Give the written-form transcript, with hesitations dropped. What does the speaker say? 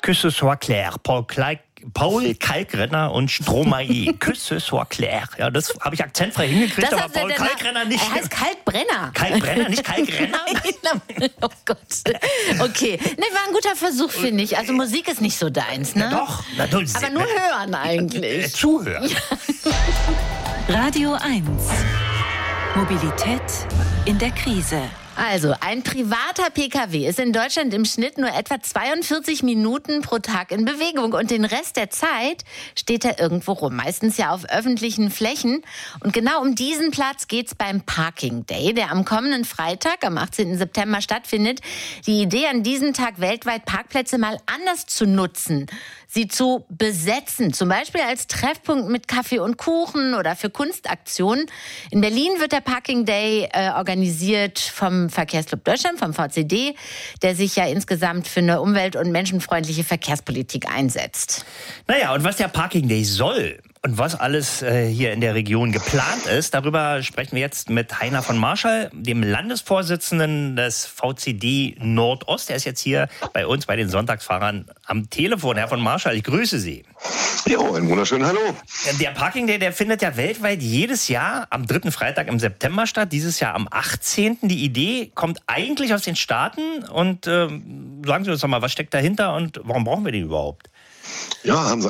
Que ce soit clair. Paul Kalkbrenner und Stromae. Que ce soit clair. Ja, das habe ich akzentfrei hingekriegt, aber Paul Kalkbrenner nicht. Er heißt Kalkbrenner. Kalkbrenner, nicht Kalkbrenner? Oh Gott. Okay. Ne, war ein guter Versuch, finde ich. Also Musik ist nicht so deins, ne? Ja, doch. Na, du, aber nur hören eigentlich. Zuhören. Radio 1. Mobilität in der Krise. Also, ein privater Pkw ist in Deutschland im Schnitt nur etwa 42 Minuten pro Tag in Bewegung. Und den Rest der Zeit steht er irgendwo rum. Meistens ja auf öffentlichen Flächen. Und genau um diesen Platz geht's beim Parking Day, der am kommenden Freitag, am 18. September stattfindet. Die Idee, an diesem Tag weltweit Parkplätze mal anders zu nutzen, sie zu besetzen. Zum Beispiel als Treffpunkt mit Kaffee und Kuchen oder für Kunstaktionen. In Berlin wird der Parking Day organisiert vom Verkehrsclub Deutschland, vom VCD, der sich ja insgesamt für eine umwelt- und menschenfreundliche Verkehrspolitik einsetzt. Naja, und was der Parking Day soll und was alles hier in der Region geplant ist, darüber sprechen wir jetzt mit Heiner von Marschall, dem Landesvorsitzenden des VCD Nordost. Der ist jetzt hier bei uns, bei den Sonntagsfahrern, am Telefon. Herr von Marschall, ich grüße Sie. Jo, einen wunderschönen Hallo. Der Parking Day, der findet ja weltweit jedes Jahr am 3. Freitag im September statt. Dieses Jahr am 18. Die Idee kommt eigentlich aus den Staaten. Und sagen Sie uns doch mal, was steckt dahinter und warum brauchen wir den überhaupt? Ja, haben Sie